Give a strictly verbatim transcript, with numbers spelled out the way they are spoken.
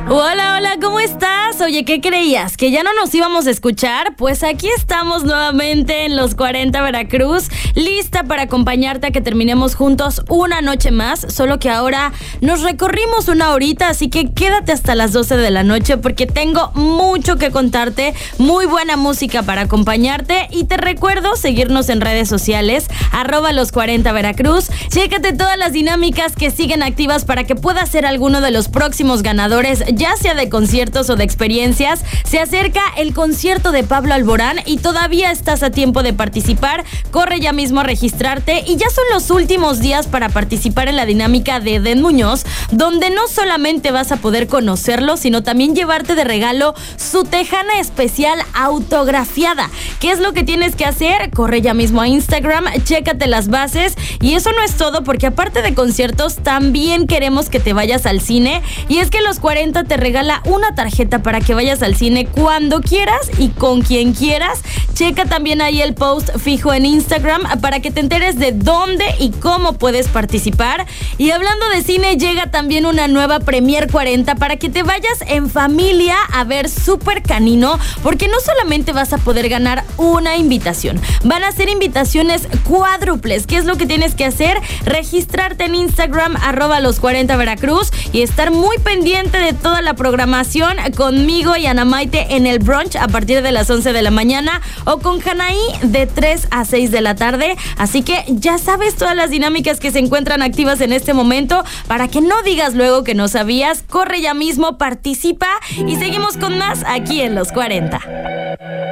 Hola, hola, ¿cómo estás? Oye, ¿qué creías? ¿Que ya no nos íbamos a escuchar? Pues aquí estamos nuevamente en Los cuarenta Veracruz, lista para acompañarte a que terminemos juntos una noche más, solo que ahora nos recorrimos una horita, así que quédate hasta las doce de la noche porque tengo mucho que contarte, muy buena música para acompañarte y te recuerdo seguirnos en redes sociales, arroba Los cuarenta Veracruz, chécate todas las dinámicas que siguen activas para que puedas ser alguno de los próximos ganadores, ya sea de conciertos o de experiencias. Se acerca el concierto de Pablo Alborán y todavía estás a tiempo de participar. Corre ya mismo a registrarte y ya son los últimos días para participar en la dinámica de Eden Muñoz, donde no solamente vas a poder conocerlo, sino también llevarte de regalo su tejana especial autografiada. ¿Qué es lo que tienes que hacer? Corre ya mismo a Instagram, chécate las bases y eso no es todo porque aparte de conciertos también queremos que te vayas al cine y es que Los cuarenta te regala una tarjeta para que vayas al cine cuando quieras y con quien quieras. Checa también ahí el post fijo en Instagram para que te enteres de dónde y cómo puedes participar. Y hablando de cine, llega también una nueva Premier cuarenta para que te vayas en familia a ver Super Canino, porque no solamente vas a poder ganar una invitación, van a ser invitaciones cuádruples. ¿Qué es lo que tienes que hacer? Registrarte en Instagram, arroba Los cuarenta Veracruz y estar muy pendiente de toda la programación conmigo y Ana Maite en el brunch a partir de las once de la mañana o con Janaí de tres a seis de la tarde. Así que ya sabes todas las dinámicas que se encuentran activas en este momento para que no digas luego que no sabías. Corre ya mismo, participa y seguimos con más aquí en Los cuarenta.